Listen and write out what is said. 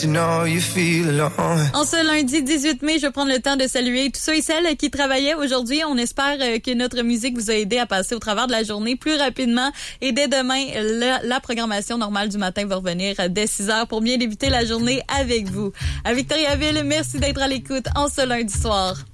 En ce lundi 18 mai, je vais prendre le temps de saluer tous ceux et celles qui travaillaient aujourd'hui. On espère que notre musique vous a aidé à passer au travers de la journée plus rapidement. Et dès demain, la programmation normale du matin va revenir dès 6h pour bien débuter la journée avec vous. À Victoriaville, merci d'être à l'écoute en ce lundi soir.